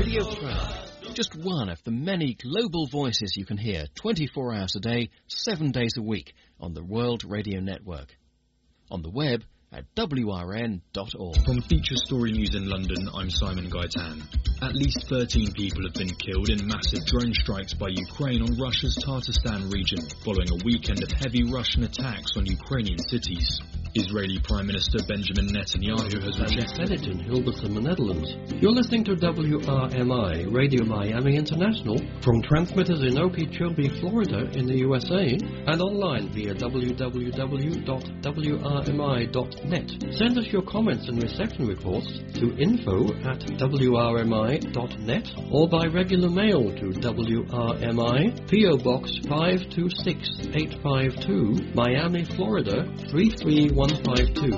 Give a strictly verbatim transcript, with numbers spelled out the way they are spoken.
Radio Thriller. Just one of the many global voices you can hear twenty-four hours a day, seven days a week on the World Radio Network. On the web at W R N dot org. From Feature Story News in London, I'm Simon Gaitan. At least thirteen people have been killed in massive drone strikes by Ukraine on Russia's Tatarstan region, following a weekend of heavy Russian attacks on Ukrainian cities. Israeli Prime Minister Benjamin Netanyahu has rejected... Senate in Hilversum, the Netherlands. You're listening to W R M I, Radio Miami International, from transmitters in Okeechobee, Florida in the U S A, and online via w w w dot w r m i dot net. Send us your comments and reception reports to info at w r m i dot net or by regular mail to W R M I, P O Box five two six eight five two, Miami, Florida three three one five two.